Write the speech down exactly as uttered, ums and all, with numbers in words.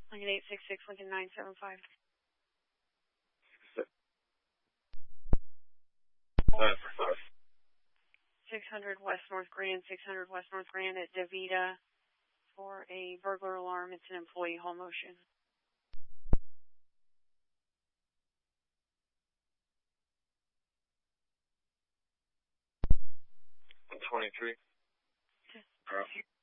Lincoln eight six six, Lincoln nine seven five. six hundred West North Grand, six hundred West North Grand at DaVita for a burglar alarm. It's an employee hall motion. one twenty-three. Okay.